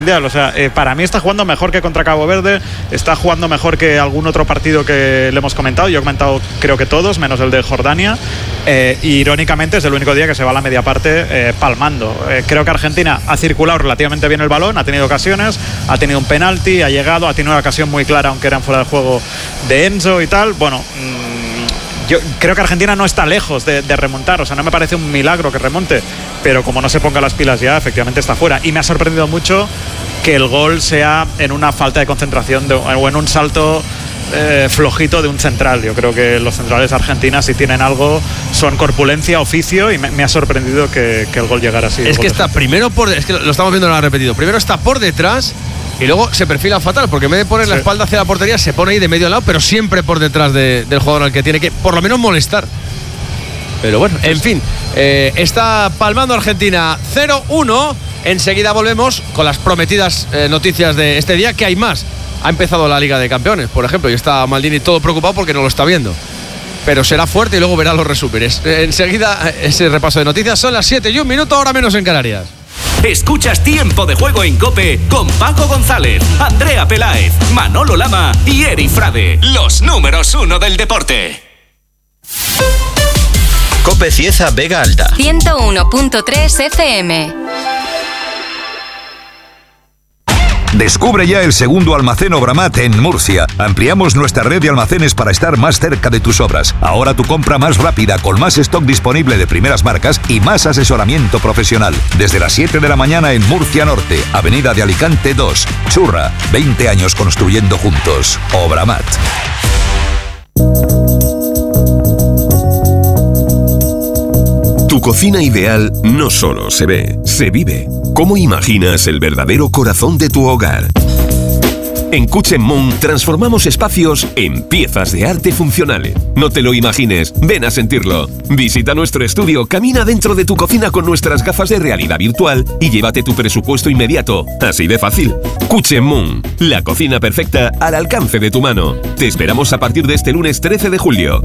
O sea, para mí está jugando mejor que contra Cabo Verde, está jugando mejor que algún otro partido que le hemos comentado. Yo he comentado creo que todos, menos el de Jordania. Y irónicamente es el único día que se va a la media parte palmando. Creo que Argentina ha circulado relativamente bien el balón, ha tenido ocasiones, ha tenido un penalti, ha llegado, ha tenido una ocasión muy clara, aunque eran fuera de juego de Enzo y tal. Bueno, yo creo que Argentina no está lejos de remontar, o sea, no me parece un milagro que remonte, pero como no se ponga las pilas ya, efectivamente está fuera. Y me ha sorprendido mucho que el gol sea en una falta de concentración o en un salto flojito de un central. Yo creo que los centrales argentinas, si tienen algo, son corpulencia, oficio, y me ha sorprendido que el gol llegara así. Es que está primero es que lo estamos viendo, lo ha repetido. Primero está por detrás y luego se perfila fatal, porque en vez de poner la espalda hacia la portería, se pone ahí de medio lado, pero siempre por detrás del jugador al que tiene que por lo menos molestar. Pero bueno, en fin, está palmando Argentina 0-1. Enseguida volvemos con las prometidas noticias de este día, que hay más. Ha empezado la Liga de Campeones, por ejemplo, y está Maldini todo preocupado porque no lo está viendo. Pero será fuerte y luego verá los resúmenes. Enseguida ese repaso de noticias. Son las 7:01, ahora menos en Canarias. Escuchas Tiempo de Juego en COPE con Paco González, Andrea Peláez, Manolo Lama y Eri Frade, los números 1 del deporte. COPE Cieza Vega Alta 101.3 FM. Descubre ya el segundo almacén Obramat en Murcia. Ampliamos nuestra red de almacenes para estar más cerca de tus obras. Ahora tu compra más rápida, con más stock disponible de primeras marcas y más asesoramiento profesional. Desde las 7 de la mañana en Murcia Norte, Avenida de Alicante 2. Churra, 20 años construyendo juntos. Obramat. Tu cocina ideal no solo se ve, se vive. ¿Cómo imaginas el verdadero corazón de tu hogar? En Cuchenmont transformamos espacios en piezas de arte funcionales. No te lo imagines, ven a sentirlo. Visita nuestro estudio, camina dentro de tu cocina con nuestras gafas de realidad virtual y llévate tu presupuesto inmediato. Así de fácil. Cuchenmont, la cocina perfecta al alcance de tu mano. Te esperamos a partir de este lunes 13 de julio.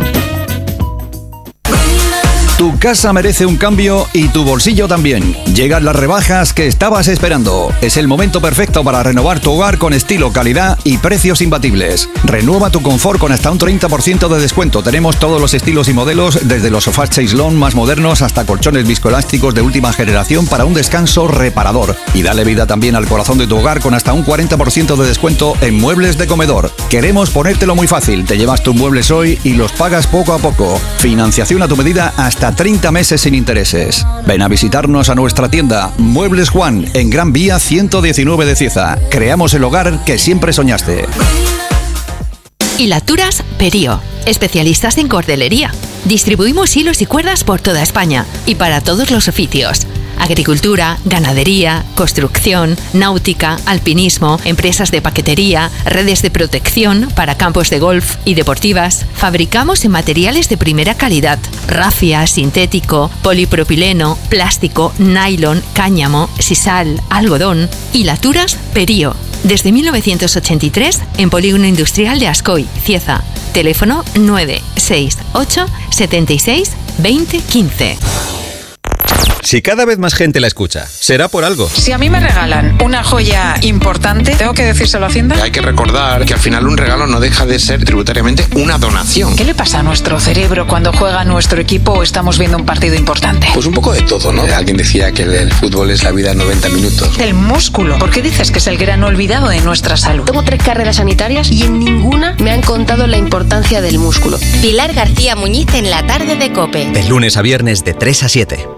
Tu casa merece un cambio y tu bolsillo también. Llegan las rebajas que estabas esperando. Es el momento perfecto para renovar tu hogar con estilo, calidad y precios imbatibles. Renueva tu confort con hasta un 30% de descuento. Tenemos todos los estilos y modelos, desde los sofás Chaiselong más modernos hasta colchones viscoelásticos de última generación para un descanso reparador. Y dale vida también al corazón de tu hogar con hasta un 40% de descuento en muebles de comedor. Queremos ponértelo muy fácil. Te llevas tus muebles hoy y los pagas poco a poco. Financiación a tu medida hasta 30 meses sin intereses. Ven a visitarnos a nuestra tienda Muebles Juan en Gran Vía 119 de Cieza. Creamos el hogar que siempre soñaste. Hilaturas Perío, especialistas en cordelería. Distribuimos hilos y cuerdas por toda España y para todos los oficios. Agricultura, ganadería, construcción, náutica, alpinismo, empresas de paquetería, redes de protección para campos de golf y deportivas. Fabricamos en materiales de primera calidad: rafia, sintético, polipropileno, plástico, nylon, cáñamo, sisal, algodón. Hilaturas Perío. Desde 1983 en Polígono Industrial de Ascoy, Cieza. Teléfono 968 76 20 15. Si cada vez más gente la escucha, será por algo. Si a mí me regalan una joya importante, ¿tengo que decírselo a Hacienda? Hay que recordar que al final un regalo no deja de ser tributariamente una donación. ¿Qué le pasa a nuestro cerebro cuando juega nuestro equipo o estamos viendo un partido importante? Pues un poco de todo, ¿no? Alguien decía que el fútbol es la vida en 90 minutos. El músculo. ¿Por qué dices que es el gran olvidado de nuestra salud? Tengo 3 carreras sanitarias y en ninguna me han contado la importancia del músculo. Pilar García Muñiz en la tarde de COPE. De lunes a viernes de 3 a 7.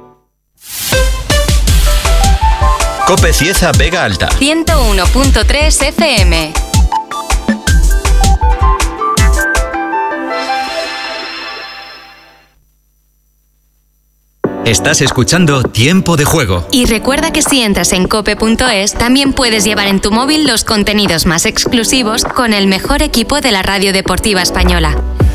COPE Cieza Vega Alta 101.3 FM. Estás escuchando Tiempo de Juego. Y recuerda que si entras en cope.es, también puedes llevar en tu móvil los contenidos más exclusivos con el mejor equipo de la radio deportiva española.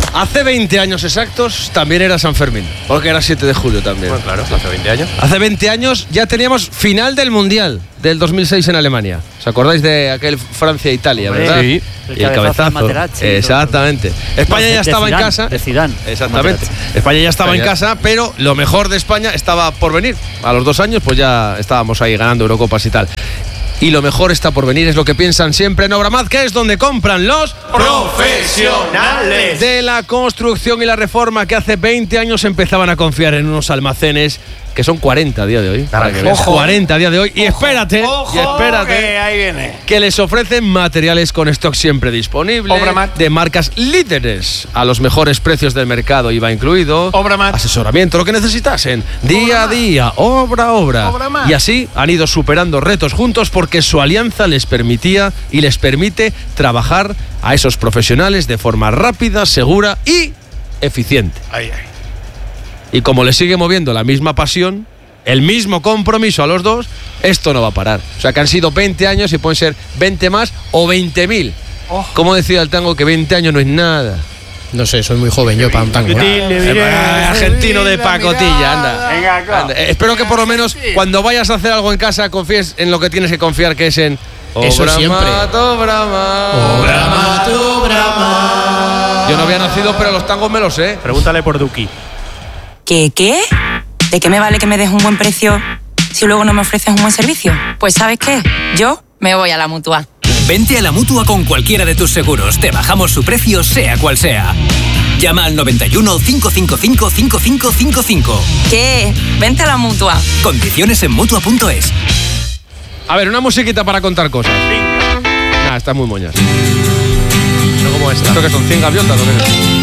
Hace 20 años exactos también era San Fermín, porque era 7 de julio también. Bueno, claro, hace 20 años. Hace 20 años ya teníamos final del Mundial del 2006 en Alemania. ¿Os acordáis de aquel Francia-Italia, verdad? Sí. Y el cabezazo. Exactamente. España ya estaba en casa. De Zidane. Exactamente. España ya estaba en casa, pero lo mejor de España estaba por venir. A los 2 años, pues ya estábamos ahí ganando Eurocopas y tal. Y lo mejor está por venir, es lo que piensan siempre en Obramat, que es donde compran los profesionales de la construcción y la reforma, que hace 20 años empezaban a confiar en unos almacenes que son 40 a día de hoy. Para que veas. 40 a día de hoy. Y espérate, que ahí viene. Que les ofrecen materiales con stock siempre disponible, Obramat, de marcas líderes a los mejores precios del mercado, IVA incluido, Obramat, asesoramiento, lo que necesitasen, día a día, obra a obra. Obramat. Y así han ido superando retos juntos porque su alianza les permitía y les permite trabajar a esos profesionales de forma rápida, segura y eficiente. Y como les sigue moviendo la misma pasión, el mismo compromiso a los dos, esto no va a parar. O sea que han sido 20 años y pueden ser 20 más o 20.000. Como decía el tango, que 20 años no es nada. No sé, soy muy joven yo para un tango. Argentino de pacotilla, anda. Espero que por lo menos cuando vayas a hacer algo en casa confíes en lo que tienes que confiar, que es en eso siempre. Obramat. Yo no había nacido, pero los tangos me los sé. Pregúntale por Duki. ¿Qué? ¿De qué me vale que me des un buen precio si luego no me ofreces un buen servicio? Pues ¿sabes qué? Yo me voy a la Mutua. Vente a la Mutua con cualquiera de tus seguros. Te bajamos su precio, sea cual sea. Llama al 91 555 5555. ¿Qué? Vente a la Mutua. Condiciones en Mutua.es. A ver, una musiquita para contar cosas. Nah, está muy moñas. No como esta. ¿Esto que son 100 gaviotas o qué?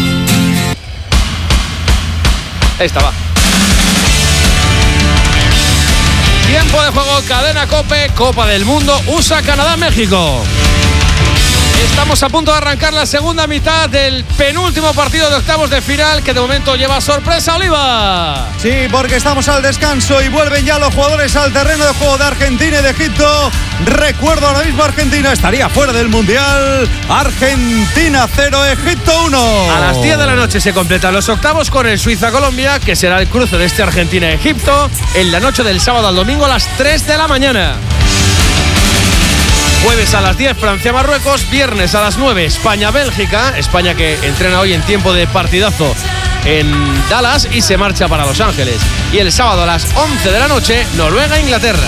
Esta va. Tiempo de juego, cadena COPE, Copa del Mundo, USA, Canadá, México. Estamos a punto de arrancar la segunda mitad del penúltimo partido de octavos de final, que de momento lleva sorpresa, Oliva. Sí, porque estamos al descanso y vuelven ya los jugadores al terreno de juego de Argentina y de Egipto. Recuerdo, ahora mismo Argentina estaría fuera del Mundial. Argentina 0, Egipto 1. A las 10 de la noche se completan los octavos con el Suiza-Colombia, que será el cruce de este Argentina-Egipto en la noche del sábado al domingo a las 3 de la mañana. Jueves a las 10 Francia-Marruecos, viernes a las 9 España-Bélgica, España que entrena hoy en tiempo de partidazo en Dallas y se marcha para Los Ángeles. Y el sábado a las 11 de la noche Noruega-Inglaterra.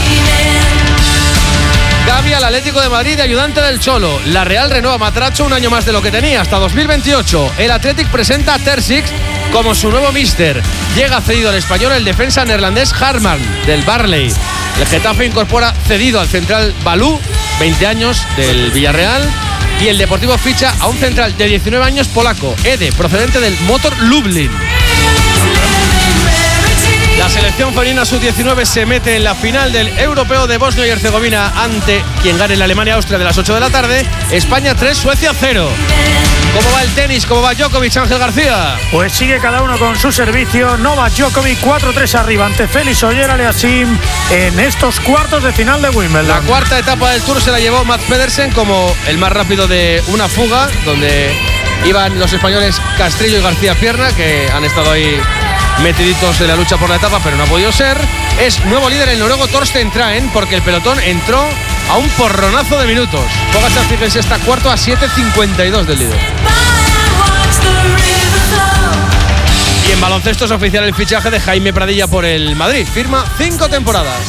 Gavi al Atlético de Madrid de ayudante del Cholo. La Real renueva a Matracho un año más de lo que tenía, hasta 2028. El Athletic presenta a Terzic como su nuevo míster. Llega cedido al español el defensa neerlandés Harman del Barley. El Getafe incorpora cedido al central Balú, 20 años, del Villarreal. Y el Deportivo ficha a un central de 19 años polaco, Ede, procedente del Motor Lublin. La selección femenina sub-19 se mete en la final del Europeo de Bosnia y Herzegovina ante quien gane en Alemania-Austria de las 8 de la tarde. España 3, Suecia 0. ¿Cómo va el tenis? ¿Cómo va Djokovic, Ángel García? Pues sigue cada uno con su servicio. Novak Djokovic 4-3 arriba ante Félix Auger-Aliassime en estos cuartos de final de Wimbledon. La cuarta etapa del Tour se la llevó Mats Pedersen como el más rápido de una fuga, donde iban los españoles Castrillo y García Pierna, que han estado ahí metiditos en la lucha por la etapa, pero no ha podido ser. Es nuevo líder el noruego Torsten Traen, porque el pelotón entró a un porronazo de minutos. Pogačar, fíjense, está cuarto a 7.52 del líder. Y en baloncesto es oficial el fichaje de Jaime Pradilla por el Madrid. Firma 5 temporadas.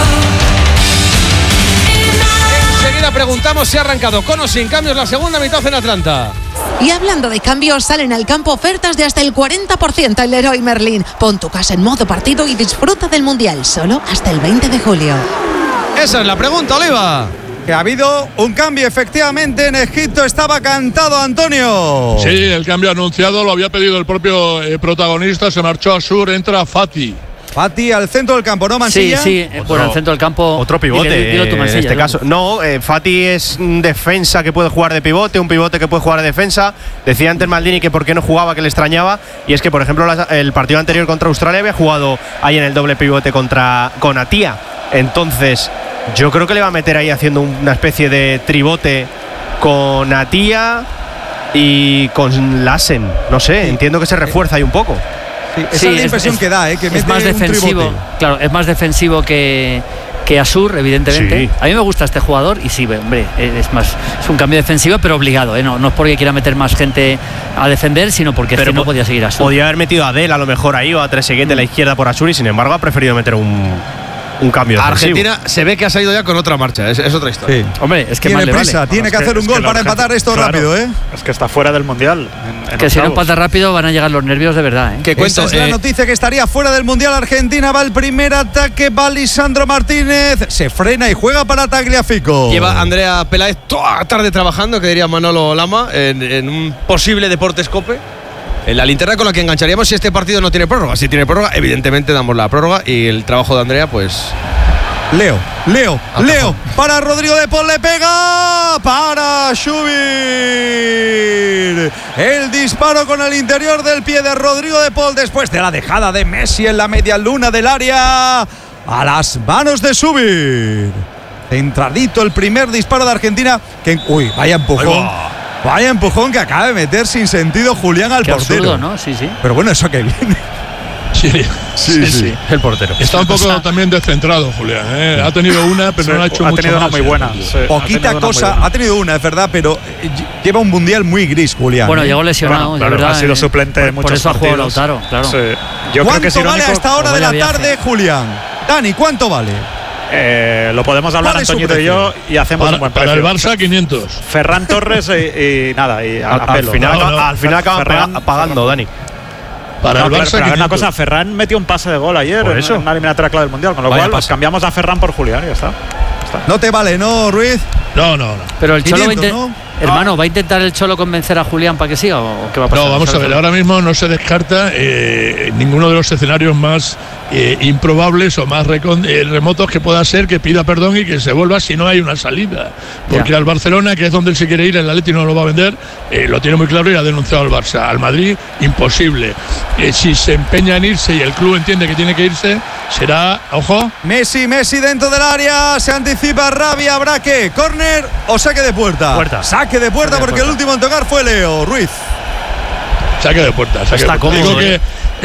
Enseguida preguntamos si ha arrancado con o sin cambios la segunda mitad en Atlanta. Y hablando de cambios, salen al campo ofertas de hasta el 40% en Leroy Merlin. Pon tu casa en modo partido y disfruta del Mundial, solo hasta el 20 de julio. Esa es la pregunta, Oliva. Que ha habido un cambio, efectivamente, en Egipto estaba cantado, Antonio. Sí, el cambio anunciado lo había pedido el propio protagonista, se marchó a Sur, entra Fati. Fati al centro del campo, ¿no, Mansilla? Sí, por el centro del campo. Otro pivote, dilo tú, Mansilla, en este caso. No, Fati es un defensa que puede jugar de pivote, un pivote que puede jugar de defensa. Decía antes Maldini que por qué no jugaba, que le extrañaba. Y es que, por ejemplo, el partido anterior contra Australia había jugado ahí en el doble pivote con Atia. Entonces, yo creo que le va a meter ahí haciendo una especie de tribote con Atia y con Lassen, no sé, entiendo que se refuerza ahí un poco. Esa es la impresión que da, que mete es más defensivo. un tribote. Claro, es más defensivo que Asur, evidentemente. Sí. A mí me gusta este jugador y sí, hombre, es un cambio defensivo, pero obligado, ¿eh? No es porque quiera meter más gente a defender, sino porque es que no podía seguir a Asur. Podía haber metido a Adel a lo mejor ahí o a Trezeguet de la izquierda por Asur y sin embargo ha preferido meter un cambio defensivo. Argentina se ve que ha salido ya con otra marcha, es otra historia. Sí. Hombre, es que tiene más prisa, le vale. tiene que hacer un gol para empatar esto rápido, ¿eh? Es que está fuera del Mundial. Que si no empata rápido van a llegar los nervios de verdad, ¿eh? Que cuento, Esa es la noticia, que estaría fuera del Mundial. Argentina va el primer ataque, va Lisandro Martínez, se frena y juega para Tagliafico. Lleva Andrea Peláez toda la tarde trabajando, que diría Manolo Lama, en un posible Deportes Cope. En la linterna con la que engancharíamos si este partido no tiene prórroga. Si tiene prórroga, evidentemente damos la prórroga y el trabajo de Andrea, pues… Leo, para Rodrigo de Paul, le pega para Schubir. El disparo con el interior del pie de Rodrigo de Paul después de la dejada de Messi en la media luna del área a las manos de Schubir. Centradito el primer disparo de Argentina. Uy, vaya empujón. Vaya empujón que acaba de meter sin sentido Julián al portero. Absurdo, ¿no? Sí. Pero bueno, eso que viene. Sí. El portero. Está un poco también descentrado, Julián. Ha tenido una, pero no ha hecho mucho. Ha tenido una muy buena. Poquita cosa, ha tenido una, es verdad, pero lleva un mundial muy gris, Julián. Bueno, llegó lesionado, claro, verdad. Ha sido suplente de muchos por eso partidos. Ha jugado Lautaro, claro. Sí. Yo creo que es ¿Cuánto vale a esta hora de la tarde, viaje. Julián? Dani, ¿cuánto vale? Lo podemos hablar ¿Cuál es su Antoñito y yo y hacemos un buen precio. Para el Barça, 500. Ferran Torres y nada. Y al final acaban pagando, Dani. Para el Barça, pero a ver una 500. cosa, Ferran metió un pase de gol ayer en una eliminatoria clave del Mundial, con lo cual pues cambiamos a Ferran por Julián y ya está. No te vale, ¿no, Ruiz? No. Pero el Cholo 500, ¿no? Hermano, ¿va a intentar el Cholo convencer a Julián para que siga o qué va a pasar? No, vamos a ver, ahora mismo no se descarta ninguno de los escenarios más improbables o más remotos que pueda ser que pida perdón y que se vuelva si no hay una salida. Porque al Barcelona, que es donde él se quiere ir, el Atleti no lo va a vender, lo tiene muy claro y ha denunciado al Barça. Al Madrid, imposible. Si se empeña en irse y el club entiende que tiene que irse, será, ojo… Messi dentro del área, se anticipa Rabia, ¿habrá qué? ¿Córner o saque de puerta? Saque de puerta porque el último en tocar fue Leo Ruiz. Saque de puerta. Está cómodo. Digo que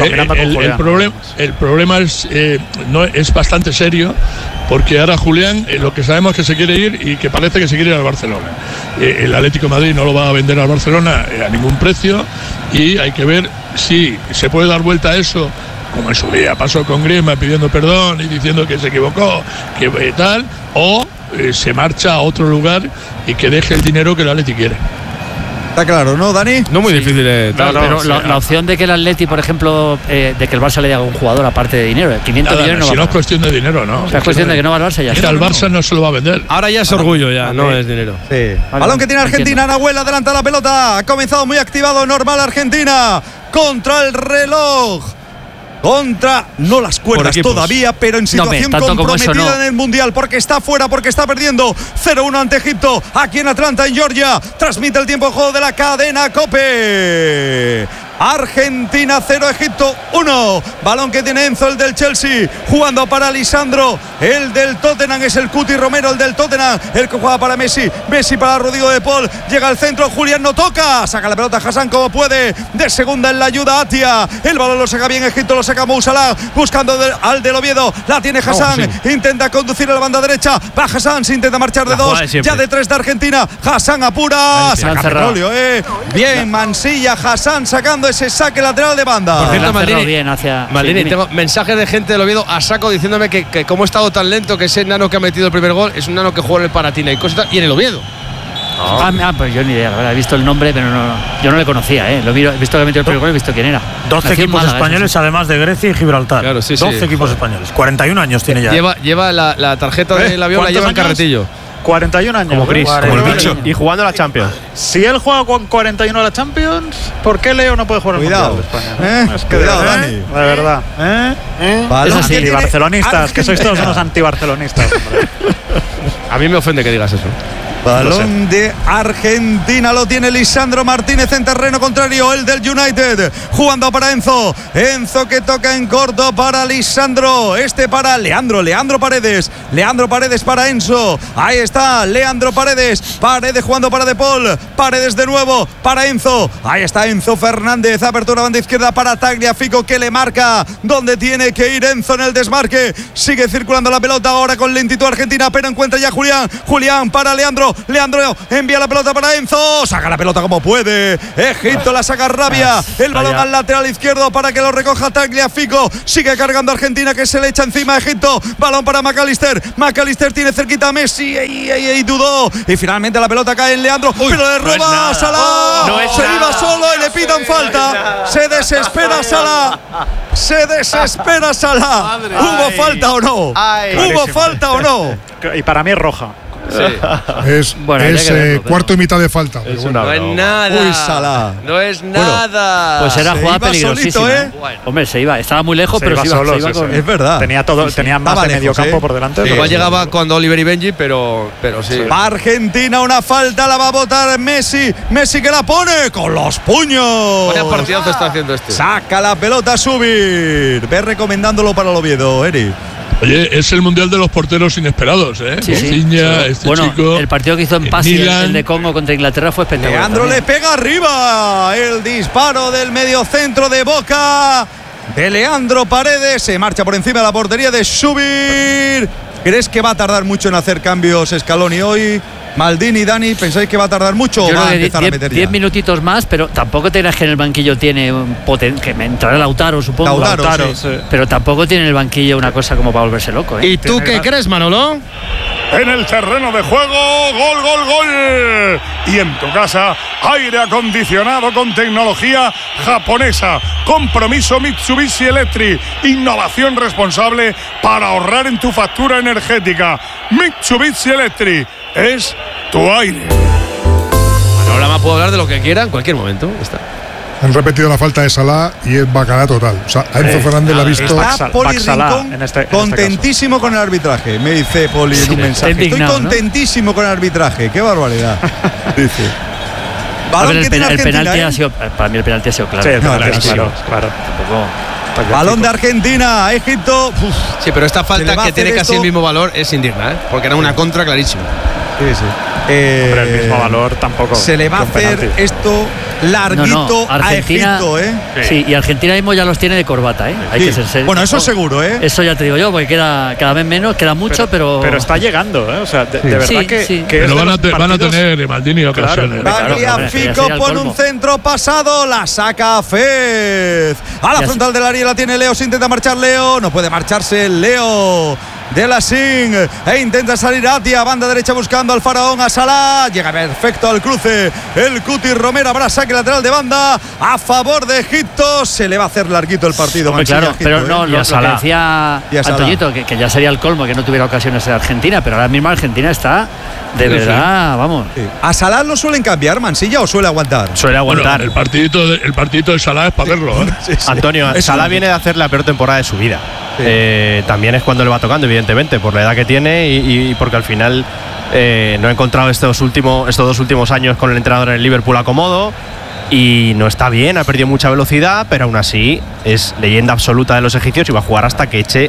el problema es bastante serio, porque ahora Julián lo que sabemos es que se quiere ir y que parece que se quiere ir al Barcelona. El Atlético de Madrid no lo va a vender al Barcelona a ningún precio y hay que ver si se puede dar vuelta a eso, como en su día pasó con Griezmann pidiendo perdón y diciendo que se equivocó, que tal, o se marcha a otro lugar y que deje el dinero que el Atleti quiere. Está claro, ¿no, Dani? No muy difícil de pero la opción de que el Atleti, por ejemplo, de que el Barça le dé a un jugador aparte de dinero, 500 millones no va a si no es cuestión de dinero, no. O sea, es cuestión de que no va al Barça ya. Es que al Barça no se lo va a vender. Ahora ya es orgullo, ya, no es dinero. Sí. Balón que tiene Argentina, Nahuel adelanta la pelota. Ha comenzado muy activado, normal Argentina. Contra el reloj. No las cuerdas todavía, pero en situación comprometida en el Mundial, porque está fuera, porque está perdiendo 0-1 ante Egipto, aquí en Atlanta, en Georgia. Transmite el tiempo de juego de la cadena COPE. Argentina 0, Egipto 1. Balón que tiene Enzo, el del Chelsea, jugando para Lisandro, el del Tottenham, es el Cuti Romero, el del Tottenham, el que juega para Messi para Rodrigo de Paul, llega al centro, Julián no toca, saca la pelota Hassan como puede, de segunda en la ayuda Atia, el balón lo saca bien Egipto, lo saca Mo Salah, buscando al del Oviedo, la tiene Hassan, intenta conducir a la banda derecha, va Hassan, se intenta marchar de 2, ya de 3 de Argentina, Hassan apura, saca petróleo, bien Mansilla, Hassan sacando ese saque lateral de banda. Por cierto, Maldini, tengo mensajes de gente del Oviedo a saco diciéndome que cómo ha estado tan lento, que ese nano que ha metido el primer gol es un nano que juega en el Panathinaikos y cosas, y en el Oviedo. Pues yo ni idea, la verdad, he visto el nombre, pero yo no le conocía, he visto que ha metido el primer gol, he visto quién era. 12 equipos españoles, además de Grecia y Gibraltar. Claro, 12 equipos españoles. 41 años tiene ya. Lleva la tarjeta del avión, la lleva en carretillo. 41 años. Como Chris, como el bicho. Y jugando a la Champions. Si él juega con 41 a la Champions, ¿por qué Leo no puede jugar al Mundial de España? Es que cuidado, Dani. De verdad. Es así. Antibarcelonistas, que sois todos unos antibarcelonistas. A mí me ofende que digas eso. Balón de Argentina, lo tiene Lisandro Martínez en terreno contrario, el del United, jugando para Enzo que toca en corto para Lisandro, para Leandro Paredes para Enzo, ahí está Leandro Paredes jugando para De Paul, Paredes de nuevo para Enzo, ahí está Enzo Fernández, apertura banda izquierda para Tagliafico, que le marca donde tiene que ir Enzo en el desmarque, sigue circulando la pelota ahora con lentitud Argentina, pero encuentra ya Julián para Leandro envía la pelota para Enzo, saca la pelota como puede, Egipto la saca Rabia, el balón al lateral izquierdo para que lo recoja Tagliafico, sigue cargando Argentina, que se le echa encima a Egipto, balón para McAllister tiene cerquita a Messi y dudó, y finalmente la pelota cae en Leandro, pero le roba a Salah, se iba solo y le pitan falta, se desespera Salah, ¿hubo falta o no? ¿Hubo falta o no? Y para mí es roja. Sí. Es cuarto y mitad de falta. No es nada. Uy, Salah. No es nada. Pues era jugada peligrosísima. Solito, Hombre, se iba. Estaba muy lejos, pero se iba solo. Es verdad. Tenía más de medio campo por delante. Igual llegaba cuando Oliver y Benji, pero sí. Argentina, una falta, la va a botar Messi que la pone con los puños. Vaya partidazo está haciendo este. Saca la pelota a subir. Ve recomendándolo para el Oviedo, Eri. Oye, es el mundial de los porteros inesperados, ¿eh? Sí. Chico. El partido que hizo en Pasi, el de Congo contra Inglaterra, fue espectacular. Leandro le pega arriba. El disparo del mediocentro de Boca de Leandro Paredes. Se marcha por encima de la portería de Subir. ¿Crees que va a tardar mucho en hacer cambios Scaloni hoy? Maldini, Dani, ¿pensáis que va a a mucho o va a empezar a meter ya? 10 minutitos más, pero tampoco te creas que en el banquillo tiene que me entrará Lautaro, supongo. Lautaro, sí. Pero tampoco tiene en el banquillo una cosa como para volverse loco, ¿eh? ¿Y tú qué crees, Manolo? En el terreno de juego, gol. Y en tu casa, aire acondicionado con tecnología japonesa. Compromiso Mitsubishi Electric. Innovación responsable para ahorrar en tu factura energética. Mitsubishi Electric es tu aire. Ahora más puedo hablar de lo que quiera en cualquier momento. Está. Han repetido la falta de Salah y es bacala total. O sea, a Enzo Fernández la ha visto. Está Poli Rincón contentísimo con el arbitraje. Me dice Poli en un mensaje. Estoy contentísimo con el arbitraje. Qué barbaridad. Dice. El penalti ha sido, para mí el penalti ha sido claro. Sí, claro. Balón de Argentina, Egipto. Sí, pero esta falta que tiene casi el mismo valor es indigna, ¿eh? Porque era una contra clarísima. Sí. Hombre, el mismo valor tampoco. Se le va a hacer esto larguito a Egipto, ¿eh? Sí, y Argentina mismo ya los tiene de corbata, ¿eh? Hay que ser serio. Bueno, eso seguro, ¿eh? Eso ya te digo yo, porque queda cada vez menos, queda mucho, pero está llegando, ¿eh? O sea, de verdad que pero van a tener Maldini ocasiones. Tagliafico pone un centro pasado, la saca Fez. A la frontal del área la tiene Leo, se intenta marchar Leo, no puede marcharse Leo de la Sing e intenta salir Atia, banda derecha buscando al faraón, a Salah, llega perfecto al cruce el Cuti Romero, habrá saque lateral de banda a favor de Egipto, se le va a hacer larguito el partido. Claro, Egipto, pero no, lo que decía Antoñito, que ya sería el colmo que no tuviera ocasiones de Argentina, pero ahora mismo Argentina está de verdad, vamos. ¿A Salah lo suelen cambiar, Mansilla, o suele aguantar? Suele aguantar. Bueno, el partidito de Salah es para verlo, ¿eh? Antonio, Salah viene de hacer la peor temporada de su vida. También es cuando le va tocando, evidentemente, por la edad que tiene y porque al final no ha encontrado estos dos últimos años con el entrenador en el Liverpool acomodo y no está bien, ha perdido mucha velocidad, pero aún así es leyenda absoluta de los egipcios y va a jugar hasta que eche,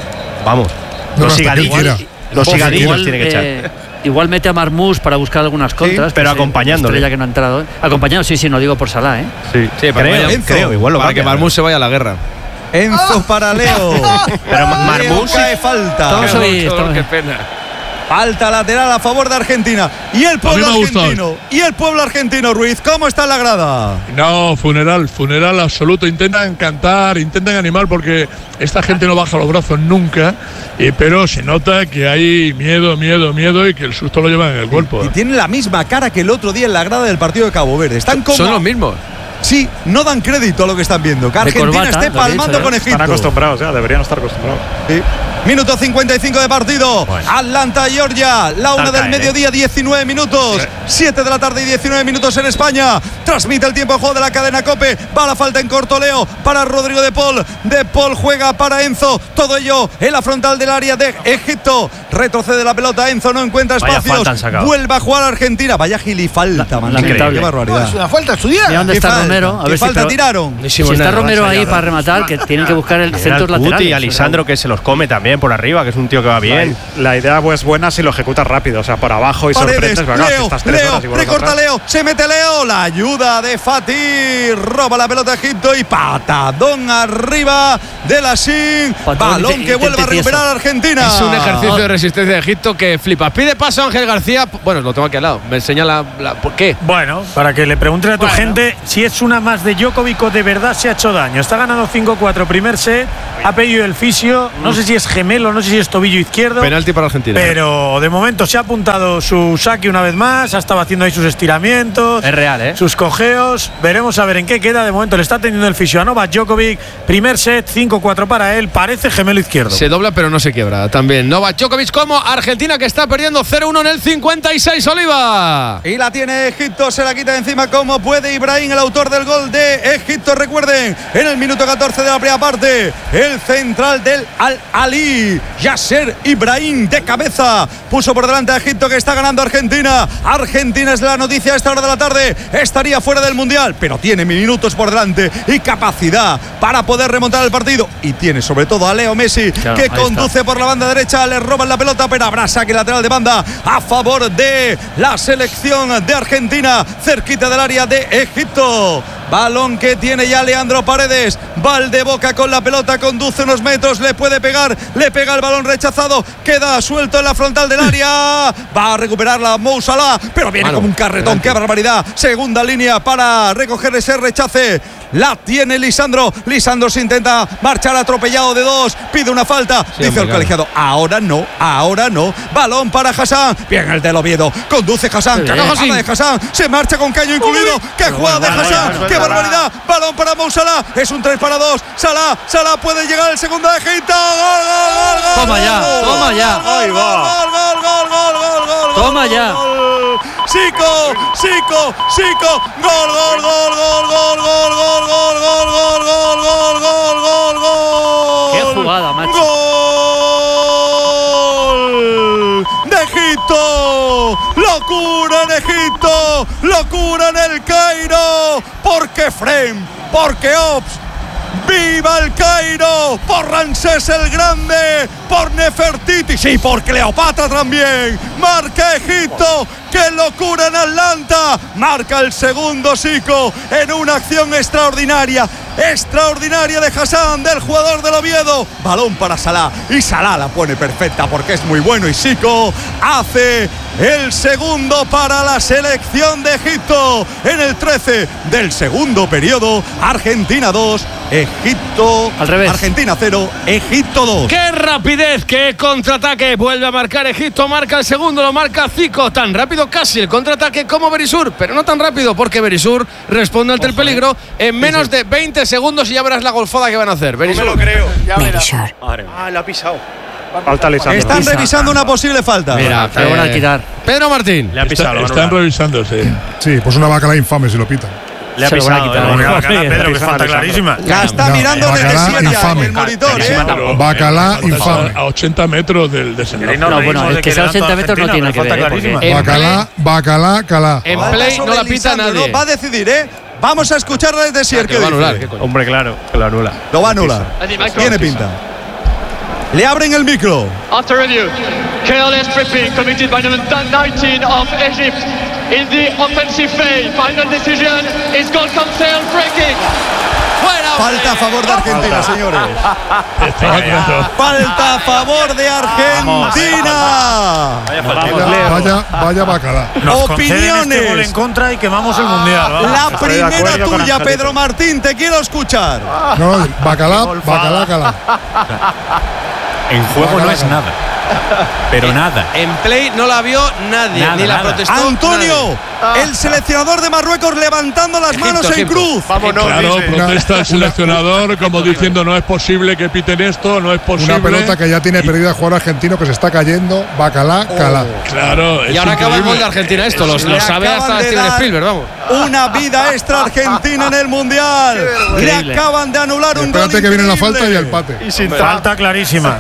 los sigadillos tiene que echar. Igual mete a Marmús para buscar algunas contras, pero acompañándole. Estrella que no ha entrado. Acompañado, sí, no digo por Salah, ¿eh? Sí, creo igual para que Marmús se vaya a la guerra. Enzo para Leo. Pero Marmús cae falta. Qué pena. Falta lateral a favor de Argentina. Y el pueblo argentino. Ruiz, ¿cómo está en la grada? No, funeral absoluto. Intentan cantar, intentan animar porque esta gente no baja los brazos nunca, pero se nota que hay miedo y que el susto lo llevan en el cuerpo. Y tienen la misma cara que el otro día en la grada del partido de Cabo Verde. Están como son los mismos. Sí, no dan crédito a lo que están viendo. Que Argentina esté palmando con Egipto. Están acostumbrados, deberían estar acostumbrados. Sí. Minuto 55 de partido. Atlanta, Georgia. La 1 del mediodía, 19 minutos. 7 de la tarde y 19 minutos en España. Transmite el tiempo de juego de la cadena COPE. Va la falta en corto, Leo, para Rodrigo de Paul. De Paul juega para Enzo. Todo ello en la frontal del área de Egipto. Retrocede la pelota. Enzo no encuentra espacios. Vuelve a jugar Argentina. Vaya gilifalta, man. Qué barbaridad. Es una falta estudiada. ¿Dónde está Romero? A ver ¿Qué falta tiraron? Si está Romero ahí para rematar, que tienen que buscar el centro lateral. Y Alisandro, que se los come también por arriba, que es un tío que va bien. La idea es buena si lo ejecutas rápido, o sea, por abajo y Paredes, sorprendes. Leo, recorta Leo, se mete Leo, la ayuda de Fatih, roba la pelota Egipto y patadón arriba de la Sin. Balón que vuelve a recuperar Argentina. Es un ejercicio de resistencia de Egipto que flipa. Pide paso Ángel García. Bueno, lo tengo aquí al lado. Me enseña ¿por qué? Bueno, para que le pregunten a tu gente si es una más de Djokovic o de verdad se ha hecho daño. Está ganando 5-4 primer set. Ha pedido el fisio. No sé si es gemelo, no sé si es tobillo izquierdo. Penalti para Argentina. Pero de momento se ha apuntado su saque una vez más. Ha estado haciendo ahí sus estiramientos. Es real, ¿eh? Sus cojeos. Veremos a ver en qué queda. De momento le está teniendo el fisio a Novak Djokovic. Primer set, 5-4 para él. Parece gemelo izquierdo. Se dobla pero no se quiebra. También Novak Djokovic como Argentina, que está perdiendo 0-1 en el 56, Oliva. Y la tiene Egipto, se la quita de encima como puede Ibrahim, el autor del gol de Egipto. Recuerden, en el minuto 14 de la primera parte, el central del Al-Ali, Yasser Ibrahim, de cabeza, puso por delante a Egipto, que está ganando Argentina. Argentina es la noticia a esta hora de la tarde. Estaría fuera del Mundial, pero tiene minutos por delante y capacidad para poder remontar el partido. Y tiene sobre todo a Leo Messi, que conduce por la banda derecha, le roban la pelota, pero habrá saque lateral de banda a favor de la selección de Argentina, cerquita del área de Egipto. Balón que tiene ya Leandro Paredes. Va de boca con la pelota, conduce unos metros, le puede pegar, le pega el balón rechazado, queda suelto en la frontal del área. Va a recuperarla Mo Salah, pero viene como un carretón. ¡Qué barbaridad! Segunda línea para recoger ese rechace. La tiene Lisandro. Lisandro se intenta marchar atropellado de dos. Pide una falta. Dice el colegiado: ahora no, ahora no. Balón para Hassan. Bien el del Oviedo. Conduce Hassan. Cagada de Hassan. Se marcha con caño incluido. ¡Qué jugada de Hassan! ¡Qué barbaridad! Balón para Mo Salah. Es un 3-2. Salah puede llegar el segundo de Egipto. ¡Gol! Toma ya. Ahí va. ¡Gol! Toma ya. Sico. Gol. Qué jugada, macho. Gol de Egipto. Locura en Egipto. Locura en el Cairo. Porque Frem, porque Ops. ¡Viva el Cairo! Por Ramsés el Grande, por Nefertiti, sí, por Cleopatra también. Marca Egipto. ¡Qué locura en Atlanta! Marca el segundo Sico en una acción extraordinaria de Hassan, del jugador del Oviedo. Balón para Salah y Salah la pone perfecta porque es muy bueno y Sico hace el segundo para la selección de Egipto en el 13 del segundo periodo. Argentina 2, Egipto al revés. Argentina 0, Egipto 2. ¡Qué rapidez! ¡Qué contraataque! Vuelve a marcar Egipto, marca el segundo, lo marca Zico. Tan rápido casi el contraataque como Berisur, pero no tan rápido porque Berisur responde ante el peligro en menos de 20 segundos y ya verás la golfada que van a hacer. Berisur. No me lo creo. Berisur. La ha pisado. Falta Lisandro. Están revisando una posible falta. Mira, pero van a quitar. Pedro Martín. Le ha pisado. Están revisándose. Sí, pues una bacala infame si lo pitan. Le ha pisado. Pedro, que falta clarísima. La está mirando desde Siria el monitor. Bacalá infame. A 80 metros del desenlace. No, bueno, es que sea 80 metros no tiene que ver. Bacalá, calá. En play no la pita nadie. Va a decidir, Vamos a escucharla desde Sier. Que lo va a anular. Hombre, claro, que lo anula. Lo va a anular. Tiene pinta. Le abren el micro. After review, careless tripping committed by number 19 of Egypt in the offensive phase. Final decision is goal cancel, breaking. Falta a favor de Argentina, señores. Falta a favor de Argentina. Vaya bacalá. Opiniones. Este gol en contra y quemamos el mundial. ¿Vale? La primera tuya, Pedro Martín. Te quiero escuchar. No, bacalá, calá. En juego no es nada. Pero nada. En play no la vio nadie, Nada, ni la nada. protestó. Antonio, el seleccionador de Marruecos levantando las manos en cruz. Vámonos, Claro, dice. protesta el seleccionador como diciendo no es posible que piten esto, no es posible. Una pelota que ya tiene perdida el jugador argentino que se está cayendo. Bacalá, calá. Claro. Y ahora acaba el gol de Argentina esto, lo sabe acaban hasta de Steven dar Spielberg, vamos. Una vida extra Argentina en el Mundial. Le Increíble. acaban de anular un gol. Espérate que viene la falta y el increíble. empate. Y sin Falta clarísima.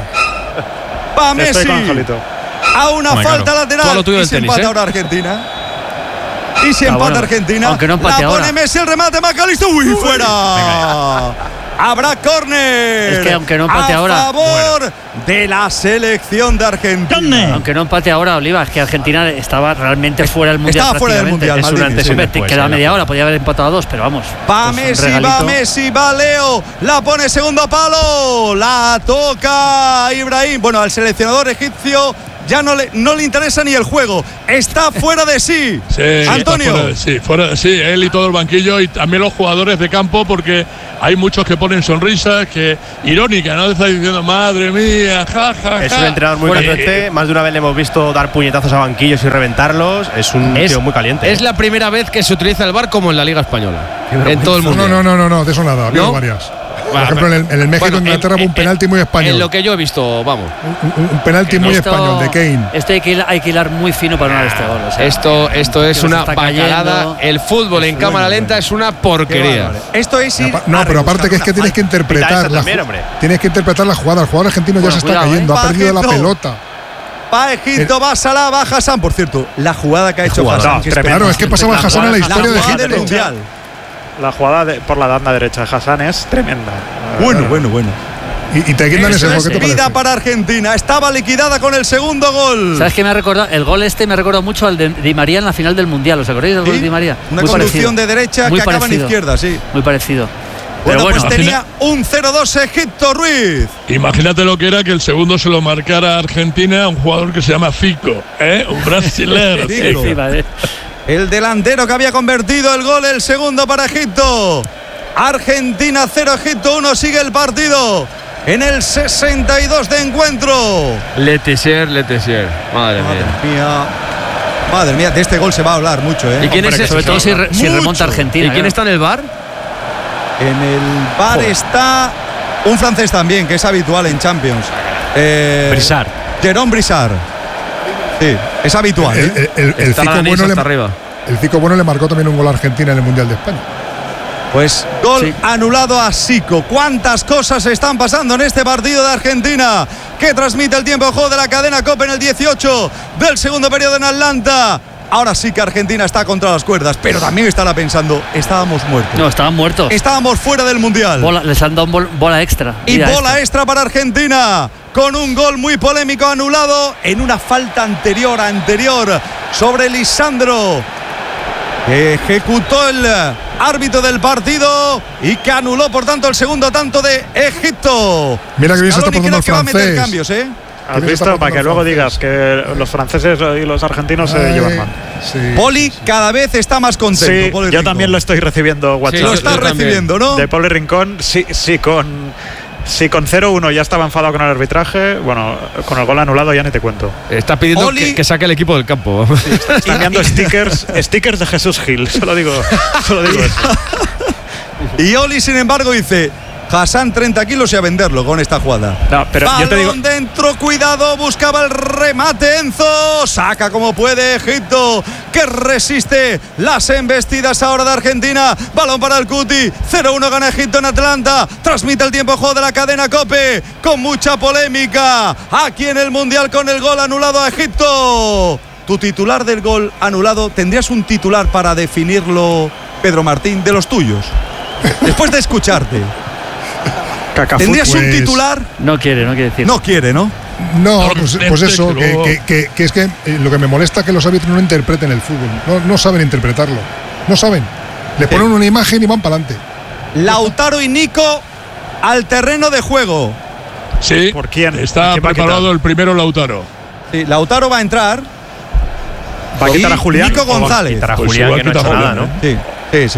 Va Estoy Messi con Angelito. a una Hombre, falta claro. lateral. Todo lo tuyo Y del se tenis, empata ¿eh? ahora Argentina. Y si empata bueno, Argentina, aunque no empate la pone ahora. Messi, el remate McAllister. ¡Uy, fuera! Habrá córner. Es que aunque no empate a ahora, favor de la selección de Argentina. Aunque no empate ahora, Oliva, es que Argentina estaba realmente fuera del Mundial. Estaba fuera del prácticamente. Mundial, Es un Maldini, antes y sí. un después. Queda media hora, podía haber empatado a 2, pero vamos. Va es un Messi, regalito. va Messi, va Leo, la pone segundo palo, la toca Ibrahim. Bueno, al seleccionador egipcio ya no le interesa ni el juego, está fuera de sí. Sí, Antonio. Sí, él y todo el banquillo y también los jugadores de campo porque hay muchos que ponen sonrisas que irónicas, ¿no? Está diciendo, madre mía, ja, ja, ja. Es un entrenador muy caliente. Más de una vez le hemos visto dar puñetazos a banquillos y reventarlos. Es un tío muy caliente. Es la primera vez que se utiliza el VAR como en la Liga Española. En todo el mundo. No, de eso nada. Ha habido ¿No? varias. Por Bueno, ejemplo, en el México-Inglaterra hubo un penalti muy español. En lo que yo he visto, vamos. Un penalti muy español de Kane. Esto hay que hilar muy fino para no dar este gol. O sea, Esto es que una se está bacalada. cayendo. El fútbol en cámara lenta es una porquería. Esto es ir No, a pero aparte que es que tienes que interpretar tienes que interpretar la jugada. El jugador argentino ya Bueno, se está cuidado, cayendo, ha perdido la Bajito. pelota. Va Egipto, va Salah, va Hassan. Por cierto, la jugada que ha hecho Hassan. No, que Claro, es que pasaba Hassan en la historia de jugada Egipto. del Mundial. La jugada por la banda derecha de Hassan es tremenda. Bueno. Y te quitan ese juego. ¿Qué te Vida parece? para Argentina. Estaba liquidada con el segundo gol. ¿Sabes qué me ha recordado? El gol me ha recordado mucho al de Di María en la final del Mundial. ¿Os acordáis del gol de Di María? Una Muy conducción parecido. de derecha Muy que acaba en parecido. izquierda, sí. Muy parecido. Bueno, Pero pues tenía un 0-2 Egipto, Ruiz. Imagínate lo que era que el segundo se lo marcara a Argentina a un jugador que se llama Fico, un brasilero. Fico. tío. El delantero que había convertido el gol, el segundo para Egipto. Argentina 0, Egipto 1, sigue el partido. En el 62 de encuentro. Letessier. Madre mía. Madre mía, de este gol se va a hablar mucho, ¿eh? ¿Y quién es sobre todo si remonta Argentina. ¿Y quién está en el VAR? En el bar está un francés también, que es habitual en Champions. Brissard. Jérôme Brissard. Sí, es habitual. El Zico bueno le marcó también un gol a Argentina en el Mundial de España. Pues gol anulado a Zico. ¿Cuántas cosas están pasando en este partido de Argentina? Que transmite el tiempo de juego de la cadena COPE en el 18 del segundo periodo en Atlanta. Ahora sí que Argentina está contra las cuerdas, pero también estará pensando, estábamos muertos. No, estaban muertos. Estábamos fuera del Mundial. Les han dado bola extra. Y bola extra para Argentina, con un gol muy polémico anulado en una falta anterior sobre Lisandro, que ejecutó el árbitro del partido y que anuló por tanto el segundo tanto de Egipto. Mira que bien se está Scaloni portando el creo que va a meter francés. cambios, ¿eh? ¿Has visto? Para que luego digas que los franceses y los argentinos se llevan mal. Sí. Poli cada vez está más contento. Sí, Poli yo Rincón. también lo estoy recibiendo WhatsApp. Lo estás recibiendo, ¿no? De Poli Rincón, sí, con 0-1 ya estaba enfadado con el arbitraje, bueno, con el gol anulado ya ni te cuento. Está pidiendo Oli. que saque el equipo del campo. Está enviando stickers de Jesús Gil, solo digo eso. Y Oli, sin embargo, dice: Hassan 30 kilos y a venderlo con esta jugada. No, pero Balón yo te digo, dentro, cuidado, buscaba el remate Enzo, saca como puede Egipto, que resiste las embestidas ahora de Argentina. Balón para el Cuti, 0-1 gana Egipto en Atlanta, transmite el tiempo de juego de la cadena COPE, con mucha polémica, aquí en el Mundial con el gol anulado a Egipto. Tu titular del gol anulado, ¿tendrías un titular para definirlo, Pedro Martín, de los tuyos? Después de escucharte. ¿Tendrías un titular? No quiere decir. No quiere, ¿no? No, pues eso, que es que lo que me molesta es que los árbitros no interpreten el fútbol. No saben interpretarlo. No saben. Le ponen una imagen y van para adelante. Lautaro y Nico al terreno de juego. Sí, ¿por quién? Está ¿Quién va a preparado quitar? el primero Lautaro. Sí, Lautaro va a entrar. ¿Va a quitar Y a Julián? Nico González. Quitar a Pues Julián, igual que no ha quita hecho a nada, Julián, ¿no? Sí.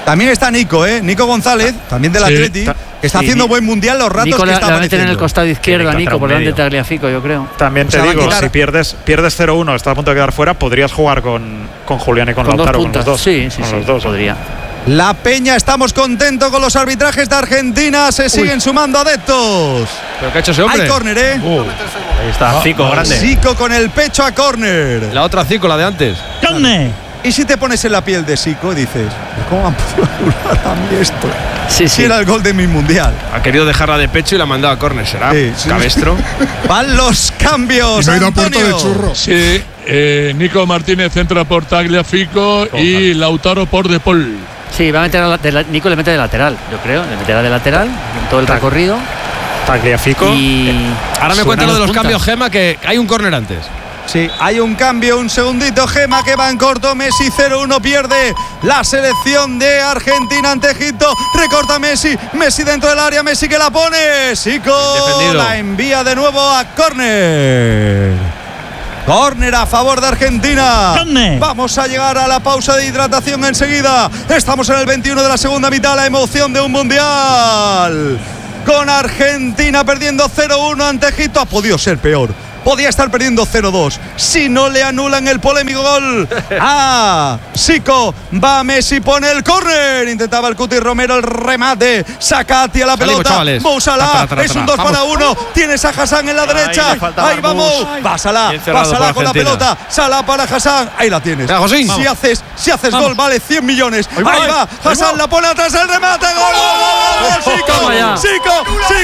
También está Nico, Nico González, también del Atleti, que está haciendo buen mundial los ratos Nico que está la meten en el apareciendo. costado izquierdo a Nico, por delante de Tagliafico, yo creo. También te digo, si pierdes 0-1, está a punto de quedar fuera, podrías jugar con Julián y con Lautaro, con los dos. Sí, los dos podría. La Peña, estamos contentos con los arbitrajes de Argentina, se siguen sumando adeptos. ¿Pero qué ha hecho ese hombre? Hay córner, Ahí está, Zico, grande. Zico con el pecho a córner. La otra Zico, la de antes. ¡Córner! Y si te pones en la piel de Zico y dices, ¿cómo han podido anular a mí esto? Sí. Si era el gol de mi mundial. Ha querido dejarla de pecho y la ha mandado a córner, ¿será? Sí. Cabestro. Van los cambios. Y no ha ido a puerto de churro. Sí, Nico Martínez entra por Tagliafico y Lautaro por De Paul. Sí, va a meter Nico le mete de lateral, yo creo. Le meterá de lateral en todo el recorrido. Tagliafico. Y ahora me cuenta lo de los cambios, Gema, que hay un córner antes. Sí, hay un cambio, un segundito, Gema, que va en corto. Messi 0-1, pierde la selección de Argentina ante Egipto. Recorta Messi, Messi dentro del área, Messi que la pone. Zico la envía de nuevo a córner. Córner a favor de Argentina. ¡Córner! Vamos a llegar a la pausa de hidratación enseguida. Estamos en el 21 de la segunda mitad, la emoción de un mundial. Con Argentina perdiendo 0-1 ante Egipto. Ha podido ser peor. Podía estar perdiendo 0-2 si no le anulan el polémico gol. Zico, va Messi, pone el córner. Intentaba el Cuti Romero el remate. Saca a la pelota. Mo Salah, es un 2-1. Tienes a Hassan en la derecha. Ahí vamos. Va Salah con la pelota. Salah para Hassan. Ahí la tienes. Si haces gol, vale 100 millones. Ahí va. Hassan la pone atrás el remate. Gol. Zico.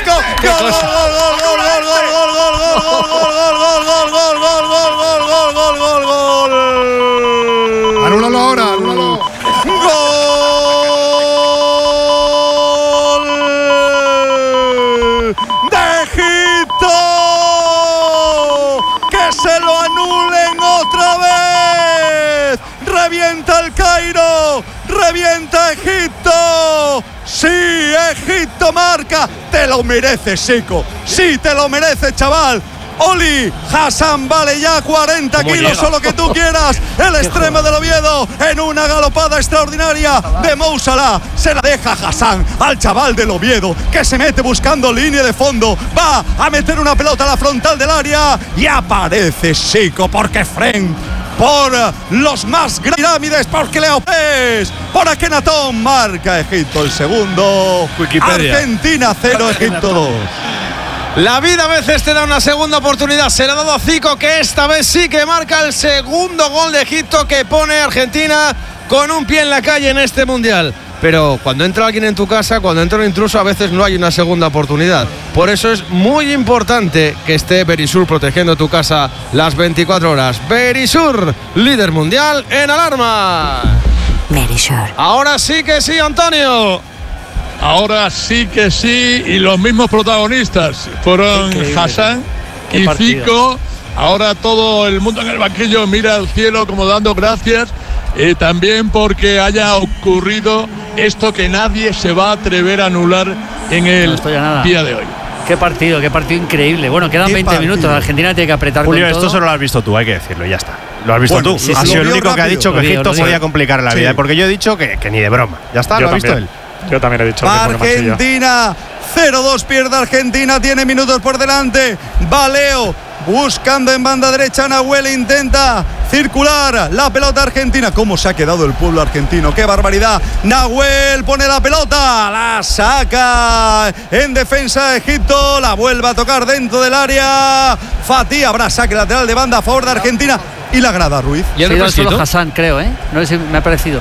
Gol. Anúlalo ahora, anúlalo. Gol de Egipto. Que se lo anulen otra vez. Revienta el Cairo. Revienta Egipto. Sí, Egipto marca. Te lo mereces, Zico. Sí, te lo mereces, chaval. Oli, Hassan vale ya 40 kilos o lo que tú quieras. El extremo del Oviedo en una galopada extraordinaria de Mo Salah. Se la deja Hassan al chaval del Oviedo, que se mete buscando línea de fondo. Va a meter una pelota a la frontal del área y aparece Zico porque Fren por los más pirámides, porque Leopés, por Akenatón marca Egipto el segundo. Wikipedia. Argentina 0, Egipto 2. La vida a veces te da una segunda oportunidad. Se la ha dado a Zico, que esta vez sí que marca el segundo gol de Egipto, que pone a Argentina con un pie en la calle en este mundial. Pero cuando entra alguien en tu casa, cuando entra un intruso, a veces no hay una segunda oportunidad. Por eso es muy importante que esté Verisur protegiendo tu casa las 24 horas. Verisur, líder mundial en alarma. Verisur. Ahora sí que sí, Antonio. Ahora sí que sí, y los mismos protagonistas fueron Hassan y Zico. Ahora todo el mundo en el banquillo mira al cielo como dando gracias, también porque haya ocurrido esto que nadie se va a atrever a anular en el día de hoy. Qué partido increíble. Bueno, quedan 20 minutos. Argentina tiene que apretar Julio, con esto todo. solo lo has visto tú, hay que decirlo, ya está. Lo has visto tú. Sí, has sido el único rápido. que ha dicho que Egipto podía complicar la vida. Porque yo he dicho que ni de broma. Ya está, lo ha visto él. Yo también he dicho Argentina 0-2, pierde Argentina, tiene minutos por delante. Va Leo buscando en banda derecha. Nahuel intenta circular la pelota argentina. ¿Cómo se ha quedado el pueblo argentino? ¡Qué barbaridad! Nahuel pone la pelota, la saca en defensa de Egipto, la vuelve a tocar dentro del área. Fatih, habrá saque lateral de banda a favor de Argentina. Y la grada Ruiz. Y el solo Hassan, creo, No sé si me ha parecido.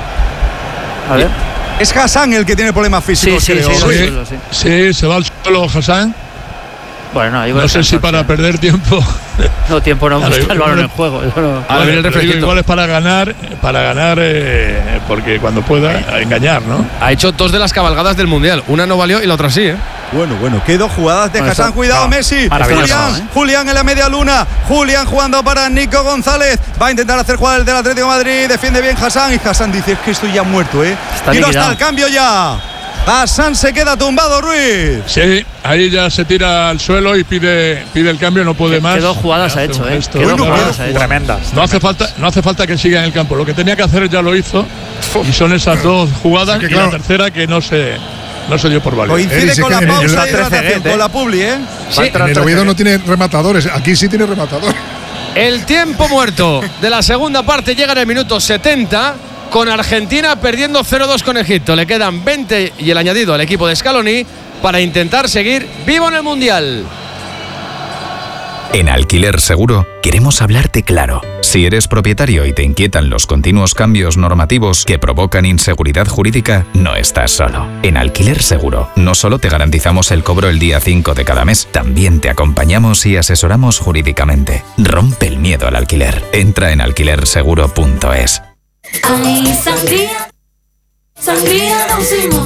A ver. Es Hassan el que tiene problemas físicos, creo. Sí, se va al suelo Hassan. Bueno, no sé si para perder tiempo. No, tiempo no, está el balón en juego. Ahora viene el igual es para ganar, porque cuando pueda engañar, ¿no? Ha hecho 2 de las cabalgadas del Mundial. Una no valió y la otra sí, Bueno, qué 2 jugadas de Hassan. Cuidado, Messi. Julián en la media luna. Julián jugando para Nico González. Va a intentar hacer jugar el del Atlético de Madrid. Defiende bien Hassan. Y Hassan dice: es que estoy ya muerto, Tiro hasta el cambio ya. Hassan se queda tumbado, Ruiz. Sí, ahí ya se tira al suelo y pide el cambio, no puede más. Qué dos jugadas ha hecho, Qué dos jugadas ha hecho. Tremendas. No hace falta que siga en el campo. Lo que tenía que hacer ya lo hizo. Y son esas dos jugadas, y la tercera que no se dio por válida. Coincide con la pausa de hidratación, con la publi, ¿eh? Sí. En el Oviedo no tiene rematadores, aquí sí tiene rematador. El tiempo muerto de la segunda parte llega en el minuto 70 con Argentina perdiendo 0-2 con Egipto. Le quedan 20 y el añadido al equipo de Scaloni para intentar seguir vivo en el Mundial. En Alquiler Seguro queremos hablarte claro. Si eres propietario y te inquietan los continuos cambios normativos que provocan inseguridad jurídica, no estás solo. En Alquiler Seguro no solo te garantizamos el cobro el día 5 de cada mes, también te acompañamos y asesoramos jurídicamente. Rompe el miedo al alquiler. Entra en alquilerseguro.es. Ay, sangría, sangría, Don Simón.